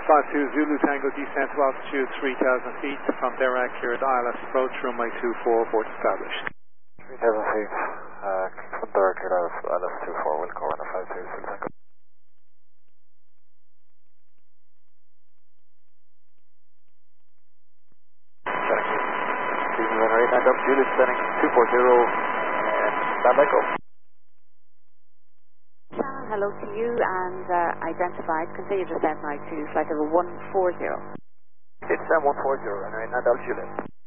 152 Zulu Tango, descent to altitude 3,000 feet. From there accurate ILS approach, runway 24, port established. 3,000 feet, from there accurate ILS 24, will call 152 Zulu Tango. Julius sending 240 and standby go. Hello to you and identified. Continue descent now to flight level 140. It's 140 and altitude.